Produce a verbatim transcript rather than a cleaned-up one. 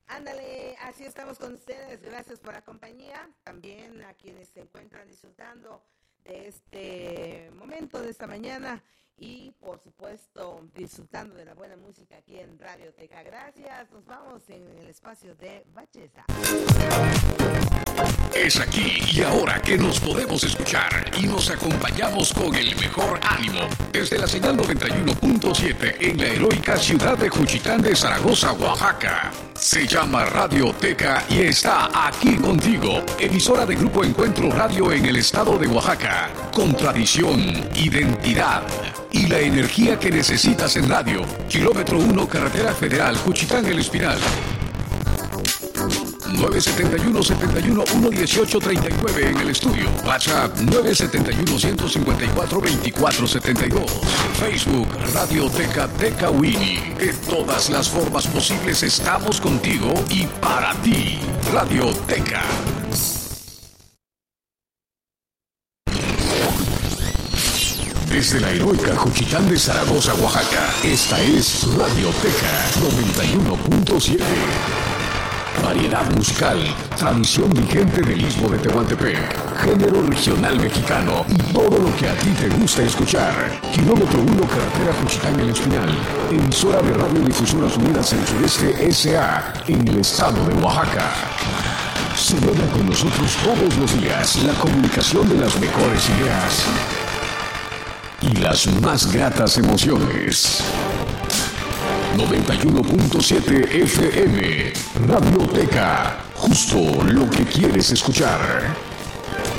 Ándale, así estamos con ustedes. Gracias por la compañía. También a quienes se encuentran disfrutando de este momento, de esta mañana. Y, por supuesto, disfrutando de la buena música aquí en Radio Teca. Gracias. Nos vamos en el espacio de Bacheza. Es aquí y ahora que nos podemos escuchar y nos acompañamos con el mejor ánimo desde la señal noventa y uno punto siete en la heroica ciudad de Juchitán de Zaragoza, Oaxaca. Se llama Radio Teca y está aquí contigo, emisora de Grupo Encuentro Radio en el estado de Oaxaca, con tradición, identidad y la energía que necesitas en radio. Kilómetro uno, Carretera Federal, Juchitán El Espiral. nueve siete uno, siete uno, uno uno ocho, tres nueve en el estudio. WhatsApp nueve siete uno, uno cinco cuatro, dos cuatro siete dos. Facebook Radio Teca Teca Winnie. De todas las formas posibles estamos contigo y para ti. Radio Teca. Desde la heroica Juchitán de Zaragoza, Oaxaca, esta es Radio Teca noventa y uno punto siete. Variedad musical, tradición vigente del Istmo de Tehuantepec, género regional mexicano y todo lo que a ti te gusta escuchar. Kilómetro uno, Carretera Juchitán El Espinal, emisora de Radiodifusoras Unidas del Sureste S A en el estado de Oaxaca. Celebra con nosotros todos los días la comunicación de las mejores ideas y las más gratas emociones. noventa y uno punto siete F M, Radio Teca, justo lo que quieres escuchar.